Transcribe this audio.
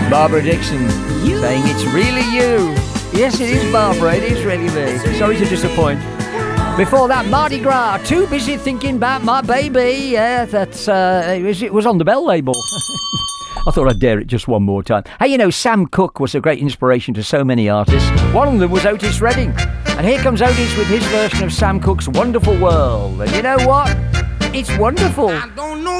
Barbara Dixon saying it's really you. Yes, it is, Barbara. It is really me. Sorry to disappoint. Before that, Mardi Gras. Too busy thinking about my baby. Yeah, that's it was on the Bell label. I thought I'd dare it just one more time. Hey, you know, Sam Cooke was a great inspiration to so many artists. One of them was Otis Redding. And here comes Otis with his version of Sam Cooke's Wonderful World. And you know what? It's wonderful.